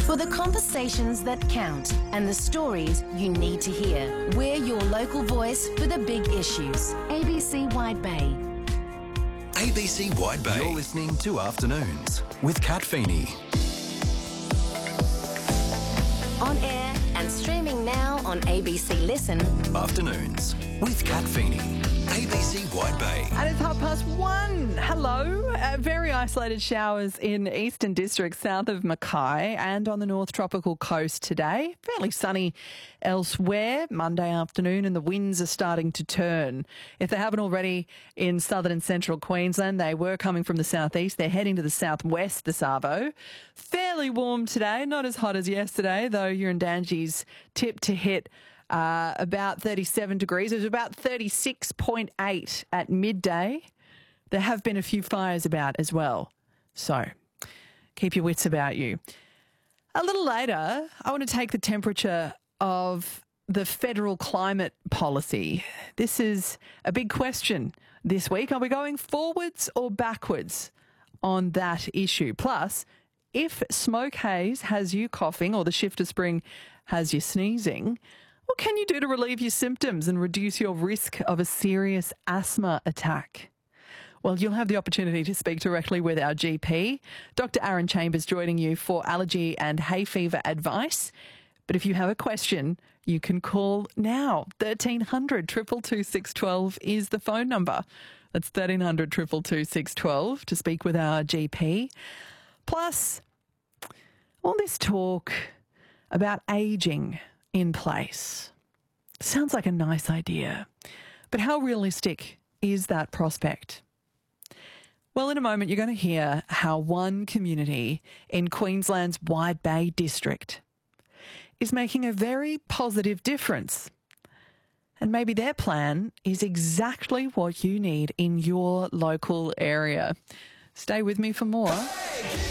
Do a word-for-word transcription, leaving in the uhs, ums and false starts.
For the conversations that count and the stories you need to hear, we're your local voice for the big issues. A B C Wide Bay. A B C Wide Bay. You're listening to Afternoons with Kat Feeney. On air and streaming now on A B C Listen. Afternoons with Kat Feeney. A B C Wide Bay. And it's half past one. Hello. Uh, very isolated showers in eastern districts south of Mackay and on the North Tropical Coast today. Fairly sunny elsewhere Monday afternoon, and the winds are starting to turn. If they haven't already in southern and central Queensland, they were coming from the southeast. They're heading to the southwest this arvo. Fairly warm today, not as hot as yesterday, though Urandangi's tipped to hit Uh, about thirty-seven degrees. It was about thirty-six point eight at midday. There have been a few fires about as well. So keep your wits about you. A little later, I want to take the temperature of the federal climate policy. This is a big question this week. Are we going forwards or backwards on that issue? Plus, if smoke haze has you coughing or the shift of spring has you sneezing, what can you do to relieve your symptoms and reduce your risk of a serious asthma attack? Well, you'll have the opportunity to speak directly with our G P, Doctor Aaron Chambers, joining you for allergy and hay fever advice. But if you have a question, you can call now. thirteen hundred, two two two, six one two is the phone number. That's thirteen hundred, two two two, six one two to speak with our G P. Plus, all this talk about ageing in place. Sounds like a nice idea, but how realistic is that prospect? Well, in a moment, you're going to hear how one community in Queensland's Wide Bay district is making a very positive difference. And maybe their plan is exactly what you need in your local area. Stay with me for more.